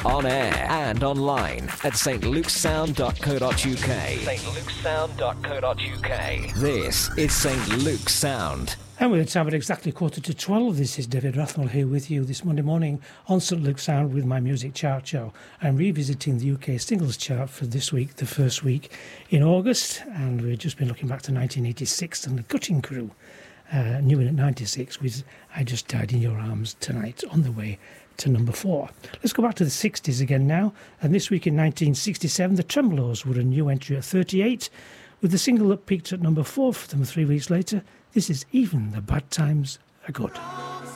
on air and online at stlukesound.co.uk. stlukesound.co.uk. This is St. Luke's Sound. And we're at time at exactly 11:45. This is David Rathmell here with you this Monday morning on St. Luke's Sound with my music chart show. I'm revisiting the UK singles chart for this week, the first week in August, and we've just been looking back to 1986 and the Cutting Crew, new in at 96 with I Just Died in Your Arms Tonight, on the way to number 4. Let's go back to the 60s again now, and this week in 1967 the Tremeloes were a new entry at 38 with the single that peaked at number 4 for them 3 weeks later. This is Even the Bad Times Are Good.